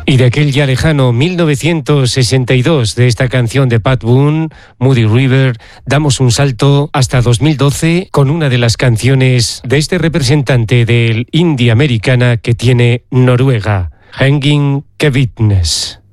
Y de aquel ya lejano 1962, de esta canción de Pat Boone, Muddy River, damos un salto hasta 2012 con una de las canciones de este representante del indie americana que tiene Noruega, Henning Kevitnes.